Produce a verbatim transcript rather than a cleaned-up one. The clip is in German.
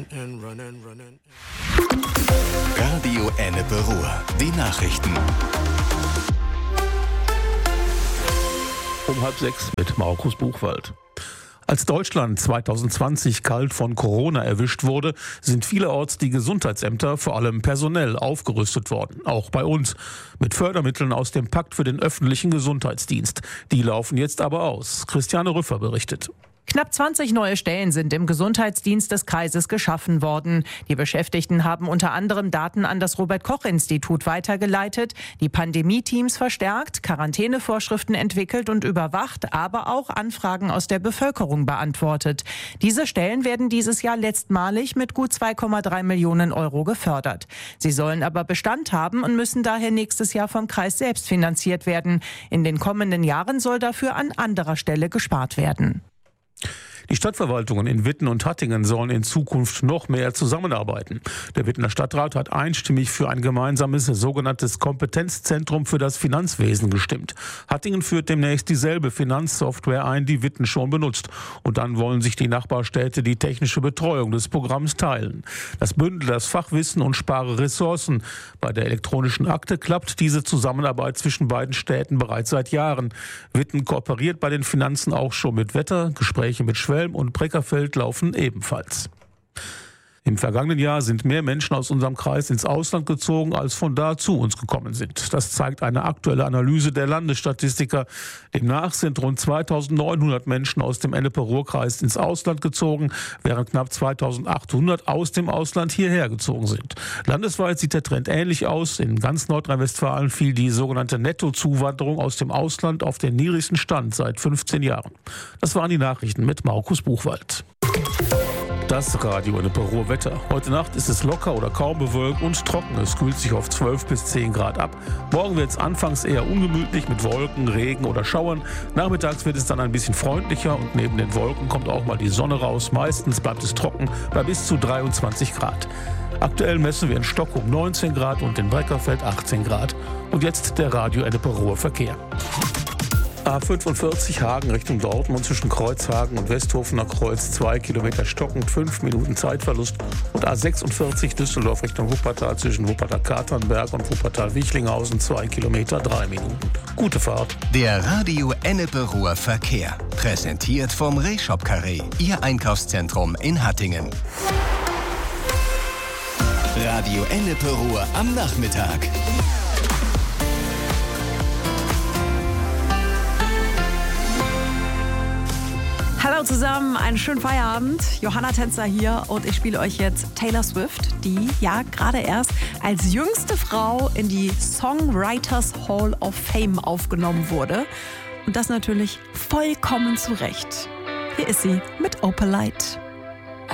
Radio Ennepe Ruhr. Die Nachrichten. Um halb sechs mit Markus Buchwald. Als Deutschland zwanzig zwanzig kalt von Corona erwischt wurde, sind vielerorts die Gesundheitsämter vor allem personell aufgerüstet worden. Auch bei uns. Mit Fördermitteln aus dem Pakt für den öffentlichen Gesundheitsdienst. Die laufen jetzt aber aus. Christiane Rüffer berichtet. Knapp zwanzig neue Stellen sind im Gesundheitsdienst des Kreises geschaffen worden. Die Beschäftigten haben unter anderem Daten an das Robert-Koch-Institut weitergeleitet, die Pandemie-Teams verstärkt, Quarantänevorschriften entwickelt und überwacht, aber auch Anfragen aus der Bevölkerung beantwortet. Diese Stellen werden dieses Jahr letztmalig mit gut zwei Komma drei Millionen Euro gefördert. Sie sollen aber Bestand haben und müssen daher nächstes Jahr vom Kreis selbst finanziert werden. In den kommenden Jahren soll dafür an anderer Stelle gespart werden. Die Stadtverwaltungen in Witten und Hattingen sollen in Zukunft noch mehr zusammenarbeiten. Der Wittener Stadtrat hat einstimmig für ein gemeinsames sogenanntes Kompetenzzentrum für das Finanzwesen gestimmt. Hattingen führt demnächst dieselbe Finanzsoftware ein, die Witten schon benutzt. Und dann wollen sich die Nachbarstädte die technische Betreuung des Programms teilen. Das bündelt das Fachwissen und spare Ressourcen. Bei der elektronischen Akte klappt diese Zusammenarbeit zwischen beiden Städten bereits seit Jahren. Witten kooperiert bei den Finanzen auch schon mit Wetter. Gespräche mit Schwelm und Breckerfeld laufen ebenfalls. Im vergangenen Jahr sind mehr Menschen aus unserem Kreis ins Ausland gezogen, als von da zu uns gekommen sind. Das zeigt eine aktuelle Analyse der Landesstatistiker. Demnach sind rund zweitausendneunhundert Menschen aus dem Ennepe-Ruhr-Kreis ins Ausland gezogen, während knapp zweitausendachthundert aus dem Ausland hierher gezogen sind. Landesweit sieht der Trend ähnlich aus. In ganz Nordrhein-Westfalen fiel die sogenannte Nettozuwanderung aus dem Ausland auf den niedrigsten Stand seit fünfzehn Jahren. Das waren die Nachrichten mit Markus Buchwald. Das Radio Ennepe Ruhr Wetter. Heute Nacht ist es locker oder kaum bewölkt und trocken. Es kühlt sich auf zwölf bis zehn Grad ab. Morgen wird es anfangs eher ungemütlich mit Wolken, Regen oder Schauern. Nachmittags wird es dann ein bisschen freundlicher und neben den Wolken kommt auch mal die Sonne raus. Meistens bleibt es trocken bei bis zu dreiundzwanzig Grad. Aktuell messen wir in Stockholm neunzehn Grad und in Breckerfeld achtzehn Grad. Und jetzt der Radio Ennepe Ruhr Verkehr. A fünfundvierzig Hagen Richtung Dortmund zwischen Kreuzhagen und Westhofener Kreuz zwei Kilometer stockend, fünf Minuten Zeitverlust. Und A sechsundvierzig Düsseldorf Richtung Wuppertal zwischen Wuppertal-Katernberg und Wuppertal-Wichlinghausen zwei Kilometer, drei Minuten. Gute Fahrt. Der Radio Ennepe Ruhr Verkehr. Präsentiert vom Rehshop Carré, Ihr Einkaufszentrum in Hattingen. Radio Ennepe Ruhr am Nachmittag. Hallo zusammen, einen schönen Feierabend. Johanna Tänzer hier und ich spiele euch jetzt Taylor Swift, die ja gerade erst als jüngste Frau in die Songwriters Hall of Fame aufgenommen wurde. Und das natürlich vollkommen zu Recht. Hier ist sie mit Opalite.